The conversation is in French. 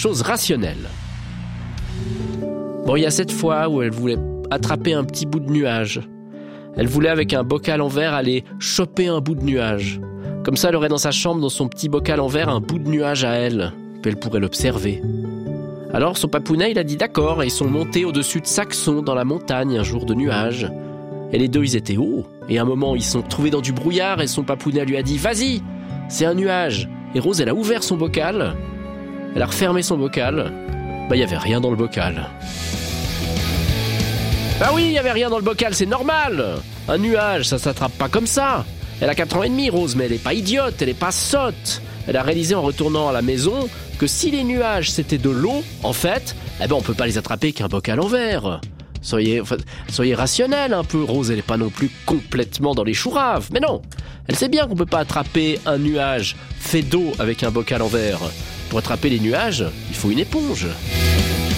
choses rationnelles. Bon, il y a cette fois où elle voulait attraper un petit bout de nuage. Elle voulait, avec un bocal en verre, aller choper un bout de nuage. Comme ça, elle aurait dans sa chambre, dans son petit bocal en verre, un bout de nuage à elle. Puis elle pourrait l'observer. Alors son papounet, il a dit d'accord, et ils sont montés au-dessus de Saxon, dans la montagne, un jour de nuage. Et les deux, ils étaient hauts. Et à un moment, ils se sont trouvés dans du brouillard, et son papounet lui a dit « Vas-y, c'est un nuage !» Et Rose, elle a ouvert son bocal. Elle a refermé son bocal. Il n'y avait rien dans le bocal. Ah oui, il n'y avait rien dans le bocal, c'est normal. Un nuage, ça s'attrape pas comme ça. Elle a 4 ans et demi, Rose, mais elle n'est pas idiote, elle n'est pas sotte. Elle a réalisé en retournant à la maison que si les nuages c'était de l'eau, en fait, on peut pas les attraper qu'un bocal en verre. Soyez rationnel un peu, Rose, elle n'est pas non plus complètement dans les chouraves. Mais non, elle sait bien qu'on peut pas attraper un nuage fait d'eau avec un bocal en verre. Pour attraper les nuages, il faut une éponge.